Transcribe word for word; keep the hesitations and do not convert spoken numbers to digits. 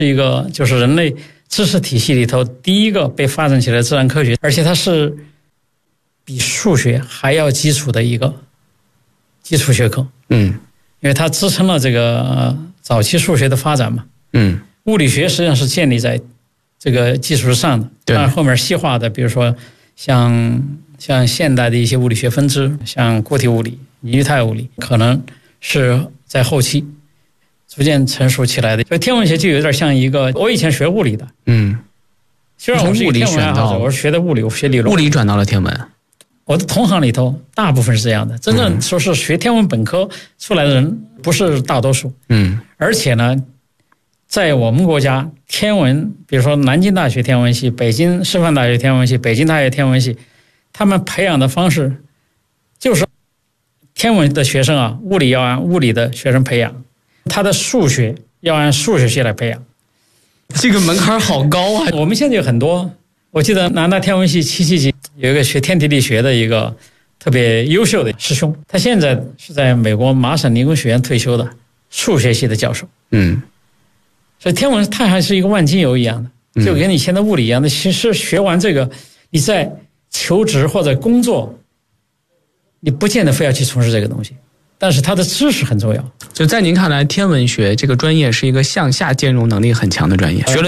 一个就是人类知识体系里头第一个被发展起来的自然科学，而且它是比数学还要基础的一个基础学科。 嗯， 因为它支撑了这个、呃、早期数学的发展嘛。 嗯， 物理学实际上是建立在这个基础之上的， 对， 当然后面细化的，比如说像像现代的一些物理学分支，像固体物理、凝态物理，可能是在后期逐渐成熟起来的。所以天文学就有点像一个，我以前学物理的， 嗯， 虽然我是一个天文爱好者，我是学的物理，我学理论， 物理转到了天文。 我的同行里头大部分是这样的，真正说是学天文本科出来的人不是大多数。 嗯， 而且呢，在我们国家天文，比如说南京大学天文系、北京师范大学天文系、北京大学天文系，他们培养的方式就是天文的学生啊，物理要按物理的学生培养，他的数学要按数学系来培养。 这个门槛好高啊！ 我们现在有很多，我记得南大天文系七七级有一个学天体力学的一个特别优秀的师兄，他现在是在美国麻省理工学院退休的数学系的教授。 嗯， 所以天文它还是一个万金油一样的，就跟你现在物理一样的。其实学完这个，你在求职或者工作，你不见得非要去从事这个东西，但是它的知识很重要。 就在您看来，天文学这个专业是一个向下兼容能力很强的专业，学了